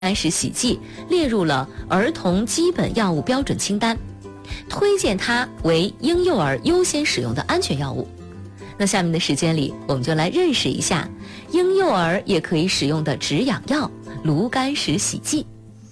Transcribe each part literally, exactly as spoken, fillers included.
干石洗剂列入了儿童基本药物标准清单，推荐它为婴幼儿优先使用的安全药物。那下面的时间里，我们就来认识一下婴幼儿也可以使用的止痒药炉甘石洗剂。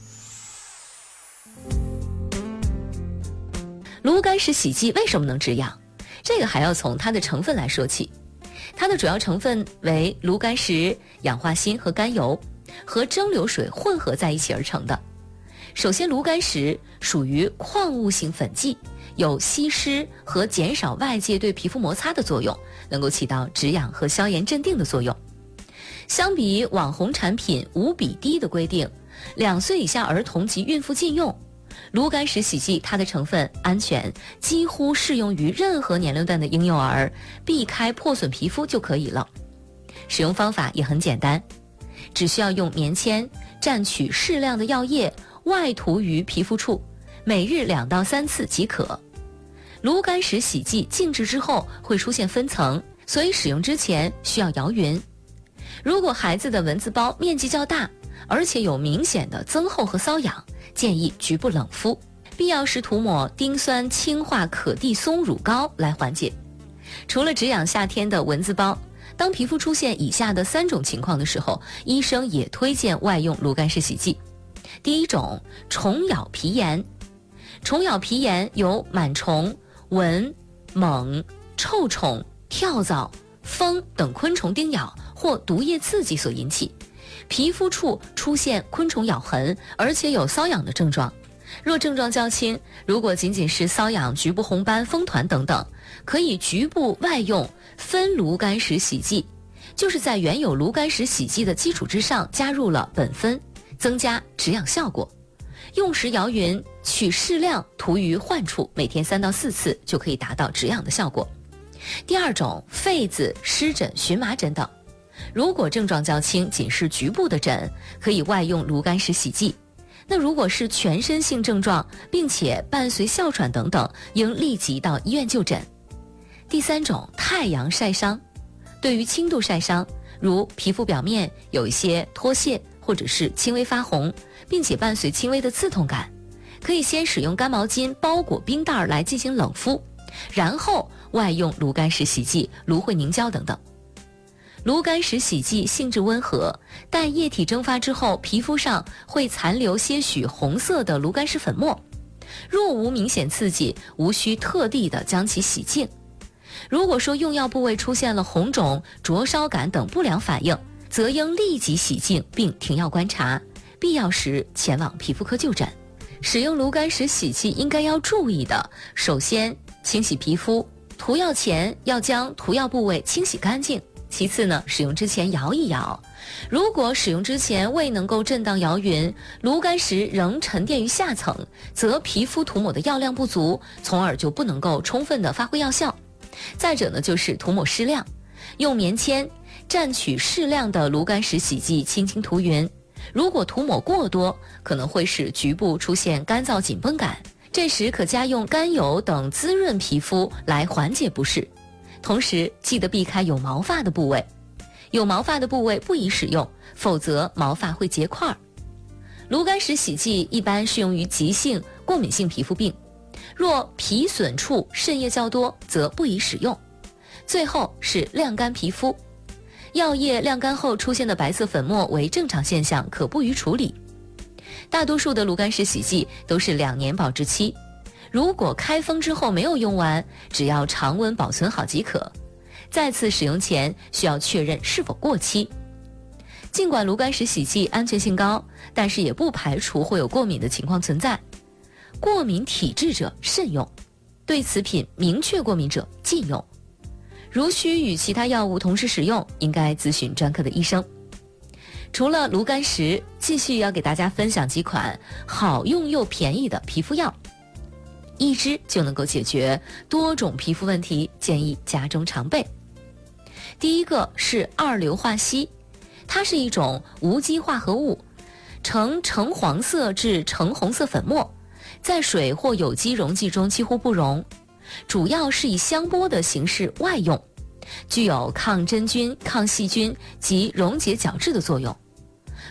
炉甘石洗剂为什么能止痒？这个还要从它的成分来说起。它的主要成分为炉甘石、氧化锌和甘油，和蒸馏水混合在一起而成的。首先，炉甘石属于矿物性粉剂，有吸湿和减少外界对皮肤摩擦的作用，能够起到止痒和消炎镇定的作用。相比网红产品五比一的规定，两岁以下儿童及孕妇禁用。炉甘石洗剂它的成分安全，几乎适用于任何年龄段的婴幼儿，避开破损皮肤就可以了。使用方法也很简单，只需要用棉签蘸取适量的药液，外涂于皮肤处，每日两到三次即可。炉甘石洗剂静置之后会出现分层，所以使用之前需要摇匀。如果孩子的蚊子包面积较大，而且有明显的增厚和瘙痒，建议局部冷敷，必要时涂抹丁酸氢化可地松乳膏来缓解。除了止痒夏天的蚊子包，当皮肤出现以下的三种情况的时候，医生也推荐外用炉甘石洗剂。第一种，虫咬皮炎。虫咬皮炎由螨虫、蚊、螨、臭虫、跳蚤、蜂等昆虫叮咬或毒液刺激所引起，皮肤处出现昆虫咬痕，而且有瘙痒的症状。若症状较轻，如果仅仅是瘙痒、局部红斑、风团等等，可以局部外用分炉甘石洗剂，就是在原有炉甘石洗剂的基础之上加入了苯酚，增加止痒效果。用时摇匀，取适量涂于患处，每天三到四次就可以达到止痒的效果。第二种，痱子、湿疹、荨麻疹等。如果症状较轻，仅是局部的疹，可以外用炉甘石洗剂。那如果是全身性症状，并且伴随哮喘等等，应立即到医院就诊。第三种，太阳晒伤。对于轻度晒伤，如皮肤表面有一些脱屑或者是轻微发红，并且伴随轻微的刺痛感，可以先使用干毛巾包裹冰袋来进行冷敷，然后外用炉甘石洗剂、芦荟凝胶等等。炉甘石洗剂性质温和，但液体蒸发之后，皮肤上会残留些许红色的炉甘石粉末。若无明显刺激，无需特地的将其洗净。如果说用药部位出现了红肿、灼烧感等不良反应，则应立即洗净并停药观察，必要时前往皮肤科就诊。使用炉甘石洗剂应该要注意的，首先清洗皮肤，涂药前要将涂药部位清洗干净。其次呢，使用之前摇一摇，如果使用之前未能够震荡摇匀，炉甘石仍沉淀于下层，则皮肤涂抹的药量不足，从而就不能够充分的发挥药效。再者呢，就是涂抹适量，用棉签蘸取适量的炉甘石洗剂轻轻涂匀，如果涂抹过多，可能会使局部出现干燥紧绷感，这时可加用甘油等滋润皮肤来缓解不适。同时记得避开有毛发的部位，有毛发的部位不宜使用，否则毛发会结块。炉甘石洗剂一般适用于急性过敏性皮肤病，若皮损处渗液较多，则不宜使用。最后是晾干皮肤，药液晾干后出现的白色粉末为正常现象，可不予处理。大多数的炉甘石洗剂都是两年保质期，如果开封之后没有用完，只要常温保存好即可。再次使用前需要确认是否过期。尽管炉甘石洗剂安全性高，但是也不排除会有过敏的情况存在。过敏体质者慎用，对此品明确过敏者禁用。如需与其他药物同时使用，应该咨询专科的医生。除了炉甘石，继续要给大家分享几款好用又便宜的皮肤药。一支就能够解决多种皮肤问题，建议家中常备。第一个是二硫化硒，它是一种无机化合物，呈橙黄色至橙红色粉末，在水或有机溶剂中几乎不溶，主要是以香波的形式外用，具有抗真菌、抗细菌及溶解角质的作用。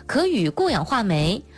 可与过氧化酶、